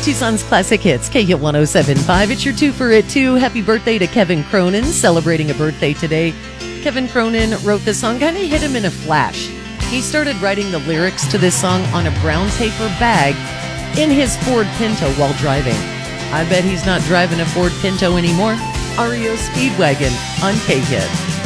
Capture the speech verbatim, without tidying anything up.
Tucson's Classic Hits, K Hit one oh seven point five. It's your two for it, too. Happy birthday to Kevin Cronin, celebrating a birthday today. Kevin Cronin wrote this song, kind of hit him in a flash. He started writing the lyrics to this song on a brown paper bag in his Ford Pinto while driving. I bet he's not driving a Ford Pinto anymore. R E O Speedwagon on K Hit.